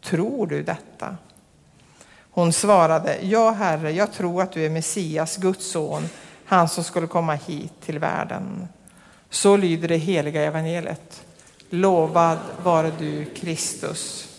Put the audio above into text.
tror du detta? Hon svarade, ja Herre, jag tror att du är Messias, Guds son, han som skulle komma hit till världen. Så lyder det heliga evangeliet. Lovad vare du, Kristus.